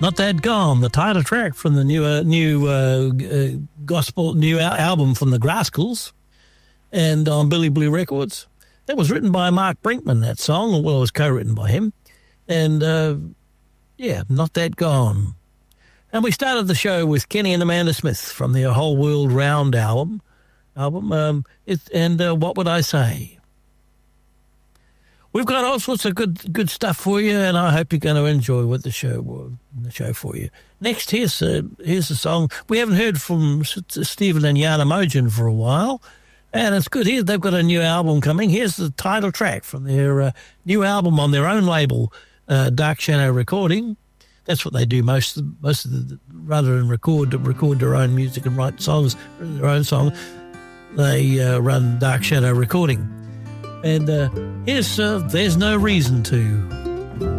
Not That Gone, the title track from the new album from the Graskels and on Billy Blue Records. That was written by Mark Brinkman, that song. Well, it was co-written by him. And, Not That Gone. And we started the show with Kenny and Amanda Smith from their Whole World Round album. What Would I Say? We've got all sorts of good stuff for you, and I hope you're going to enjoy what the show for you. Next, here's a song we haven't heard from Stephen and Yana Mogen for a while, and it's good. They've got a new album coming. Here's the title track from their new album on their own label, Dark Shadow Recording. That's what they do most of the rather than record their own music and write songs, their own song. They run Dark Shadow Recording. And here's There's No Reason To.